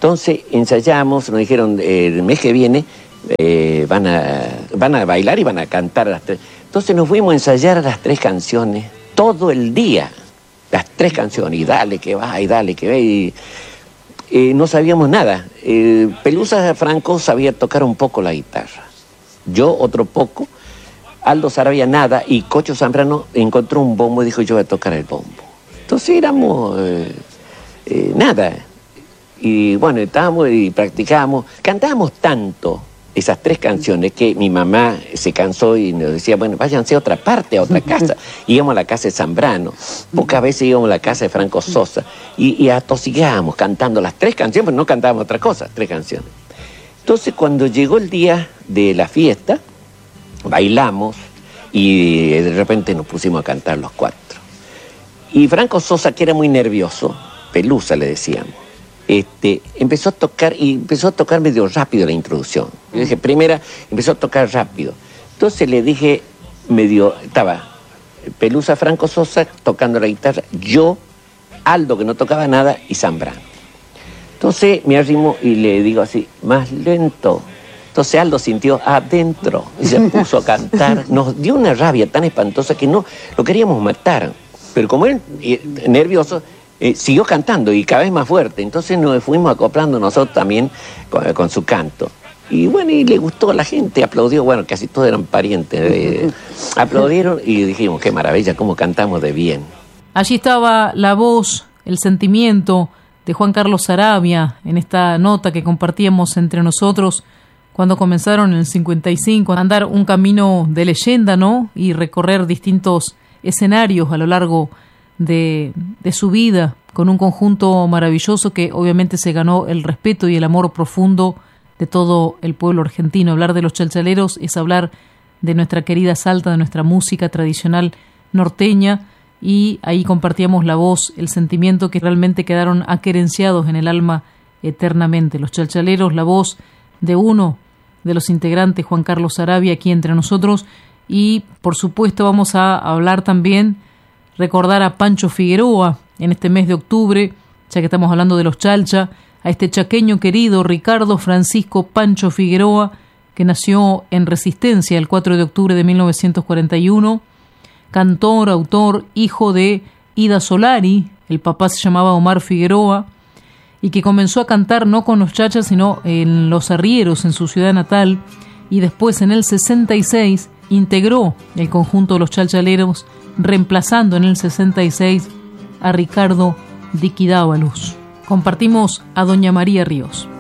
Entonces ensayamos, nos dijeron, el mes que viene van a bailar y van a cantar a las 3. Entonces nos fuimos a ensayar a las 3 canciones, todo el día, las 3 canciones, y dale que va, y dale que ve, y no sabíamos nada. Pelusa Franco sabía tocar un poco la guitarra, yo otro poco, Aldo Saravia nada, y Cocho Zambrano encontró un bombo y dijo, yo voy a tocar el bombo. Entonces éramos nada, y bueno, estábamos y practicábamos, cantábamos tanto esas 3 canciones que mi mamá se cansó y nos decía, bueno, váyanse a otra parte, a otra casa. Íbamos a la casa de Zambrano, pocas veces íbamos a la casa de Franco Sosa, y atosigábamos cantando las 3 canciones, pero no cantábamos otra cosa, 3 canciones. Entonces cuando llegó el día de la fiesta, bailamos y de repente nos pusimos a cantar los 4. Y Franco Sosa, que era muy nervioso, Pelusa le decíamos, empezó a tocar medio rápido la introducción. Yo dije, primera, empezó a tocar rápido. Entonces le dije, estaba Pelusa Franco Sosa tocando la guitarra, yo, Aldo, que no tocaba nada, y Zambrano. Entonces me arrimo y le digo así, más lento. Entonces Aldo sintió adentro y se puso a cantar. Nos dio una rabia tan espantosa que no lo queríamos matar. Pero como él, nervioso, siguió cantando y cada vez más fuerte. Entonces nos fuimos acoplando nosotros también con su canto. Y bueno, y le gustó a la gente, aplaudió, bueno, casi todos eran parientes. Aplaudieron y dijimos, qué maravilla, cómo cantamos de bien. Allí estaba la voz, el sentimiento de Juan Carlos Saravia en esta nota que compartíamos entre nosotros cuando comenzaron en el 55 a andar un camino de leyenda, ¿no? Y recorrer distintos escenarios a lo largo de su vida, con un conjunto maravilloso que obviamente se ganó el respeto y el amor profundo de todo el pueblo argentino. Hablar de los chalchaleros es hablar de nuestra querida Salta, de nuestra música tradicional norteña, y ahí compartíamos la voz, el sentimiento que realmente quedaron aquerenciados en el alma eternamente. Los chalchaleros, la voz de uno de los integrantes, Juan Carlos Saravia, aquí entre nosotros, y por supuesto vamos a hablar también, recordar a Pancho Figueroa en este mes de octubre, ya que estamos hablando de los chalcha, a este chaqueño querido Ricardo Francisco Pancho Figueroa, que nació en Resistencia el 4 de octubre de 1941, cantor, autor, hijo de Ida Solari, el papá se llamaba Omar Figueroa, y que comenzó a cantar no con los chachas, sino en los arrieros, en su ciudad natal, y después en el 66 integró el conjunto de los chalchaleros, reemplazando en el 66 a Ricardo Dicky Dávalos. Compartimos a Doña María Ríos.